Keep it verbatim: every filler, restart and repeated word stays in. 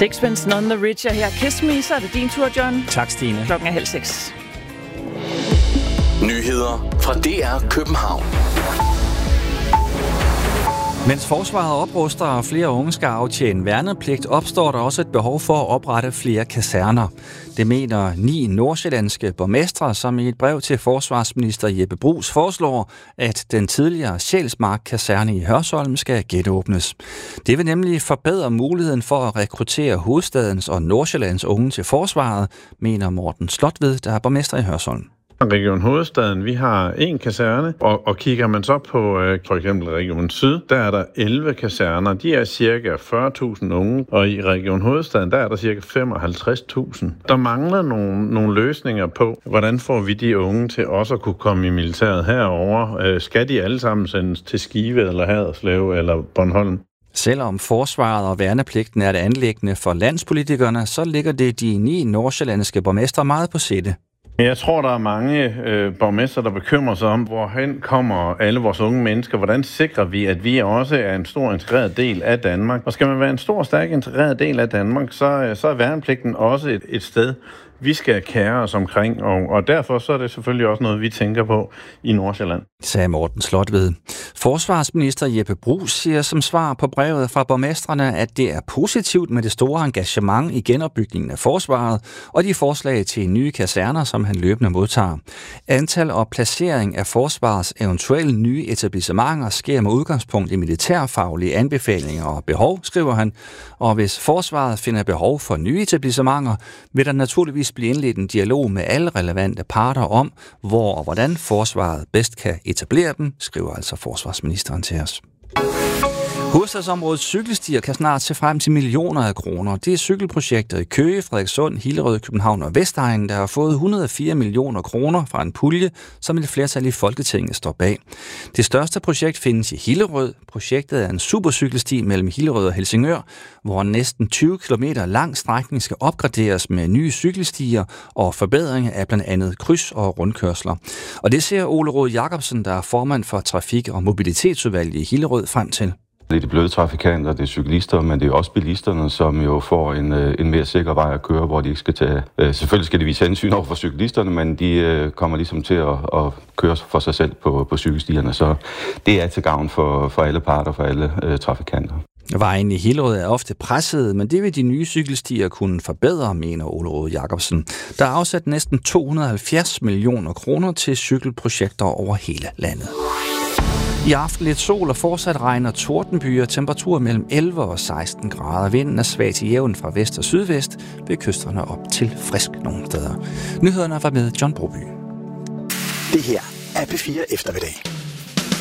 Sixpence None the Richer her. Kiss Me, så er det din tur, John. Tak, Stine. Klokken er halv seks. Nyheder fra D R København. Mens forsvaret opruster og flere unge skal aftjene værnepligt, opstår der også et behov for at oprette flere kaserner. Det mener ni nordsjællandske borgmestre, som i et brev til forsvarsminister Jeppe Bruus foreslår, at den tidligere Sjælsmark kaserne i Hørsholm skal genåbnes. Det vil nemlig forbedre muligheden for at rekruttere hovedstadens og Nordsjællands unge til forsvaret, mener Morten Slotved, der er borgmester i Hørsholm. Region Hovedstaden, vi har en kaserne, og, og kigger man så på øh, for eksempel Region Syd, der er der elleve kaserner. De er cirka fyrre tusind unge, og i Region Hovedstaden, der er der cirka femoghalvtreds tusind. Der mangler nogle, nogle løsninger på, hvordan får vi de unge til også at kunne komme i militæret herover. Øh, skal de alle sammen sendes til Skive eller Haderslev eller Bornholm? Selvom forsvaret og værnepligten er et anliggende for landspolitikerne, så ligger det de ni nordsjællandske borgmestre meget på sinde. Jeg tror, der er mange øh, borgmestre, der bekymrer sig om, hvorhen kommer alle vores unge mennesker. Hvordan sikrer vi, at vi også er en stor integreret del af Danmark? Og skal man være en stor, stærk integreret del af Danmark, så, så er værnepligten også et, et sted, vi skal kære os omkring. Og, og derfor så er det selvfølgelig også noget, vi tænker på i Nordsjælland. Sagde Morten Slotved. Forsvarsminister Jeppe Bruus siger som svar på brevet fra borgmestrene, at det er positivt med det store engagement i genopbygningen af forsvaret og de forslag til nye kaserner, som han løbende modtager. Antal og placering af forsvarets eventuelle nye etablissementer sker med udgangspunkt i militærfaglige anbefalinger og behov, skriver han. Og hvis forsvaret finder behov for nye etablissementer, vil der naturligvis blive indledt en dialog med alle relevante parter om, hvor og hvordan forsvaret bedst kan etablere dem, skriver altså forsvarsministeren til os. Hovedstadsområdets cykelstier kan snart se frem til millioner af kroner. Det er cykelprojekter i Køge, Frederikssund, Hillerød, København og Vestegnen, der har fået et hundrede og fire millioner kroner fra en pulje, som et flertal i Folketinget står bag. Det største projekt findes i Hillerød. Projektet er en supercykelsti mellem Hillerød og Helsingør, hvor en næsten tyve kilometer lang strækning skal opgraderes med nye cykelstier og forbedringer af blandt andet kryds- og rundkørsler. Og det ser Ole Rod Jacobsen, der er formand for Trafik- og Mobilitetsudvalget i Hillerød, frem til. Det er de bløde trafikanter, det er cyklister, men det er også bilisterne, som jo får en, en mere sikker vej at køre, hvor de ikke skal tage... Selvfølgelig skal de vise hensyn over for cyklisterne, men de kommer ligesom til at, at køre for sig selv på, på cykelstierne, så det er til gavn for, for alle parter, for alle uh, trafikanter. Vejen i Hillerød er ofte presset, men det vil de nye cykelstier kunne forbedre, mener Ole Rod Jacobsen. Der er afsat næsten to hundrede og halvfjerds millioner kroner til cykelprojekter over hele landet. I aften lidt sol og fortsat regn og tordenbyer, temperatur mellem elleve og seksten grader. Vinden er svag til jævn fra vest og sydvest, ved kysterne op til frisk nogle steder. Nyhederne var med John Broby. Det her er P fire Eftermiddag.